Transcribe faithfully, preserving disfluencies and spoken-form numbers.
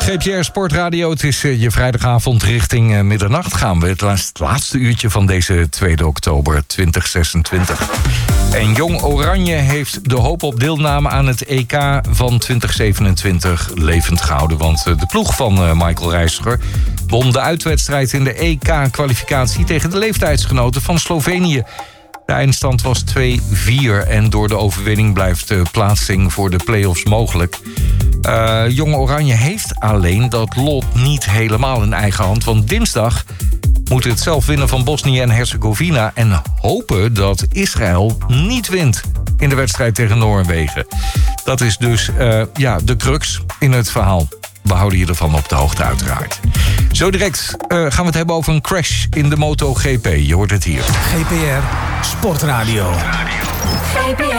G P R Sportradio. Het is uh, je vrijdagavond richting uh, middernacht gaan we. Het laatste, laatste uurtje van deze tweede oktober twintig zesentwintig. En Jong Oranje heeft de hoop op deelname aan het E K van twintig zevenentwintig levend gehouden. Want uh, de ploeg van uh, Michael Reiziger won de uitwedstrijd in de E K-kwalificatie tegen de leeftijdsgenoten van Slovenië. De eindstand was twee vier en door de overwinning blijft de plaatsing voor de play-offs mogelijk. Uh, Jong Oranje heeft alleen dat lot niet helemaal in eigen hand, want dinsdag moet het zelf winnen van Bosnië en Herzegovina en hopen dat Israël niet wint in de wedstrijd tegen Noorwegen. Dat is dus uh, ja, de crux in het verhaal. We houden je ervan op de hoogte uiteraard. Zo direct uh, gaan we het hebben over een crash in de MotoGP. Je hoort het hier. G P R Sportradio. G P R